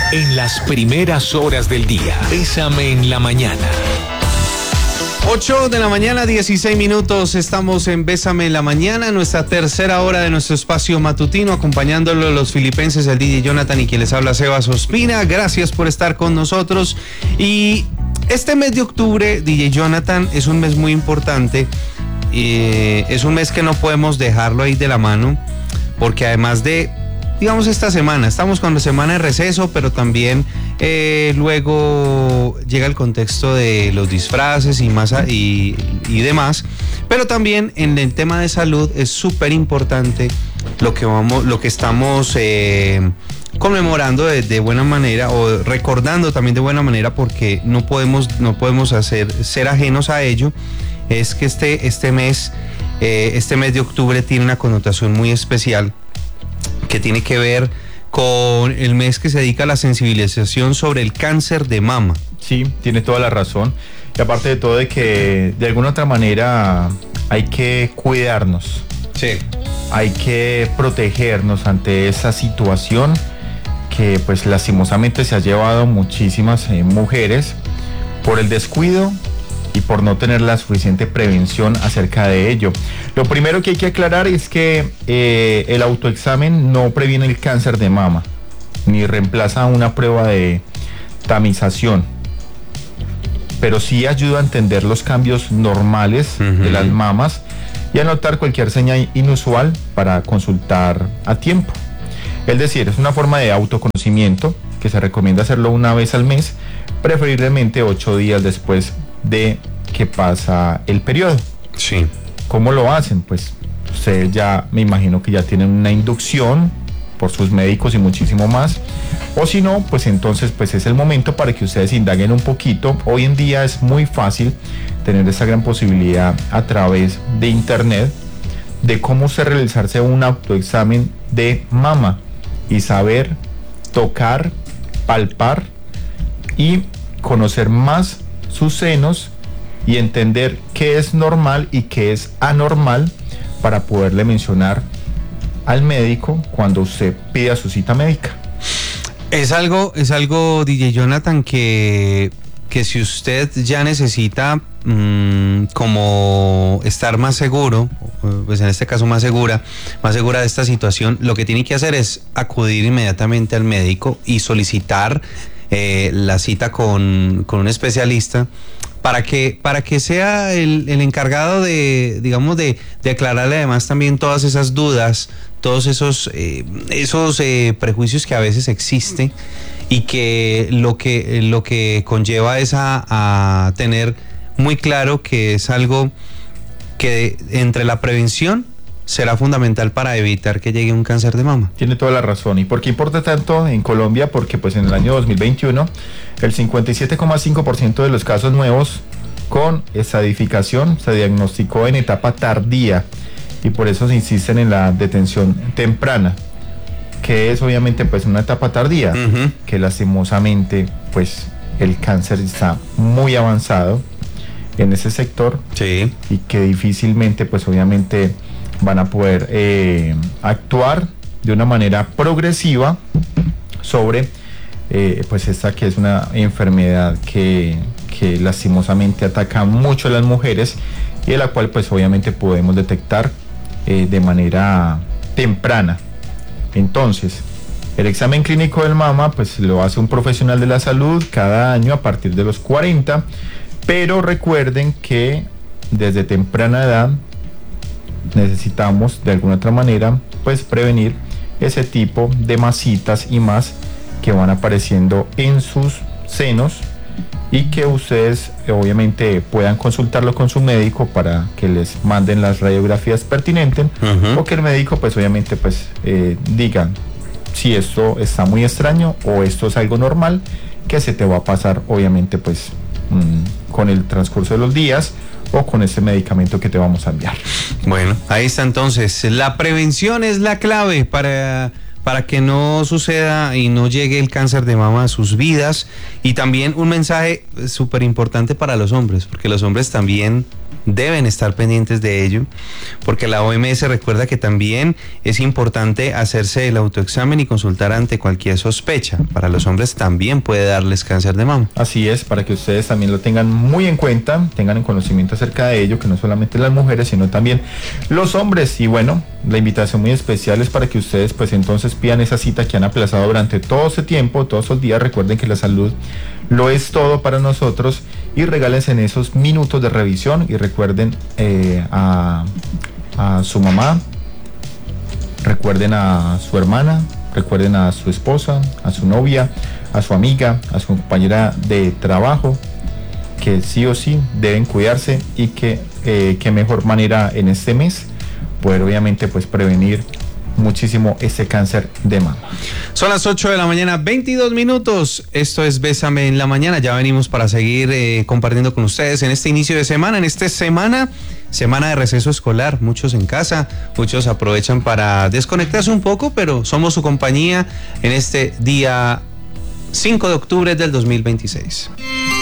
En las primeras horas del día. Bésame en la mañana. 8 de la mañana, 16 minutos. Estamos en Bésame en la mañana, nuestra tercera hora de nuestro espacio matutino, acompañándolo los filipenses, el DJ Jonathan y quien les habla, Sebas Ospina. Gracias por estar con nosotros. Y este mes de octubre, DJ Jonathan, es un mes muy importante. Es un mes que no podemos dejarlo ahí de la mano, porque además de, digamos, esta semana, estamos con la semana de receso, pero también luego llega el contexto de los disfraces y demás, pero también en el tema de salud es súper importante lo que estamos conmemorando de buena manera, o recordando también de buena manera, porque no podemos ser ajenos a ello. Es que este mes de octubre tiene una connotación muy especial que tiene que ver con el mes que se dedica a la sensibilización sobre el cáncer de mama. Sí, tiene toda la razón. Y aparte de todo, de que de alguna otra manera hay que cuidarnos. Sí. Hay que protegernos ante esa situación que pues lastimosamente se ha llevado muchísimas mujeres por el descuido y por no tener la suficiente prevención acerca de ello. Lo primero que hay que aclarar es que el autoexamen no previene el cáncer de mama, ni reemplaza una prueba de tamización, pero sí ayuda a entender los cambios normales de las mamas y a notar cualquier señal inusual para consultar a tiempo. Es decir, es una forma de autoconocimiento que se recomienda hacerlo una vez al mes, preferiblemente 8 días después de que pasa el periodo. Sí. ¿Cómo lo hacen? Pues ustedes ya, me imagino que ya tienen una inducción por sus médicos y muchísimo más. O si no, pues entonces pues es el momento para que ustedes indaguen un poquito. Hoy en día es muy fácil tener esa gran posibilidad a través de internet de cómo realizarse un autoexamen de mama y saber tocar, palpar y conocer más sus senos y entender qué es normal y qué es anormal para poderle mencionar al médico cuando usted pida su cita médica. Es algo, DJ Jonathan, que si usted ya necesita como estar más seguro, pues en este caso más segura de esta situación, lo que tiene que hacer es acudir inmediatamente al médico y solicitar la cita con un especialista para que sea el encargado de, digamos, de aclararle además también todas esas dudas, todos esos prejuicios que a veces existen, y que lo que conlleva es a tener muy claro que es algo que entre la prevención será fundamental para evitar que llegue un cáncer de mama. Tiene toda la razón. ¿Y por qué importa tanto en Colombia? Porque pues en el año 2021 el 57,5% de los casos nuevos con estadificación se diagnosticó en etapa tardía, y por eso se insisten en la detención temprana, que es obviamente pues una etapa tardía, que lastimosamente pues el cáncer está muy avanzado en ese sector. Sí. Y que difícilmente pues obviamente van a poder actuar de una manera progresiva sobre pues esta que es una enfermedad que lastimosamente ataca mucho a las mujeres, y de la cual pues obviamente podemos detectar de manera temprana. Entonces, el examen clínico del mama pues lo hace un profesional de la salud cada año a partir de los 40, pero recuerden que desde temprana edad necesitamos de alguna otra manera pues prevenir ese tipo de masitas y más que van apareciendo en sus senos, y que ustedes obviamente puedan consultarlo con su médico para que les manden las radiografías pertinentes, o que el médico pues obviamente pues diga si esto está muy extraño o esto es algo normal que se te va a pasar obviamente pues con el transcurso de los días o con ese medicamento que te vamos a enviar. Bueno, ahí está entonces. La prevención es la clave para que no suceda y no llegue el cáncer de mama a sus vidas. Y también un mensaje súper importante para los hombres, porque los hombres también deben estar pendientes de ello, porque la OMS recuerda que también es importante hacerse el autoexamen y consultar ante cualquier sospecha. Para los hombres también puede darles cáncer de mama. Así es, para que ustedes también lo tengan muy en cuenta, tengan en conocimiento acerca de ello, que no solamente las mujeres, sino también los hombres. Y bueno, la invitación muy especial es para que ustedes pues entonces pidan esa cita que han aplazado durante todo ese tiempo, todos esos días. Recuerden que la salud lo es todo para nosotros y regálense en esos minutos de revisión y recuerden a su mamá, recuerden a su hermana, recuerden a su esposa, a su novia, a su amiga, a su compañera de trabajo, que sí o sí deben cuidarse y que qué mejor manera en este mes poder obviamente pues prevenir muchísimo ese cáncer de mama. Son las 8 de la mañana, 22 minutos. Esto es Bésame en la Mañana. Ya venimos para seguir compartiendo con ustedes en este inicio de semana, en esta semana de receso escolar. Muchos en casa, muchos aprovechan para desconectarse un poco, pero somos su compañía en este día 5 de octubre del 2026.